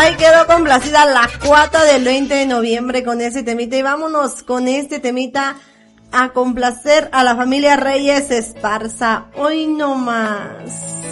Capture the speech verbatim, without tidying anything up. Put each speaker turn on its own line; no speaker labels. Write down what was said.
Ahí quedó complacida la cuata del veinte de noviembre con ese temita. Y vámonos con este temita a complacer a la familia Reyes Esparza. Hoy no más.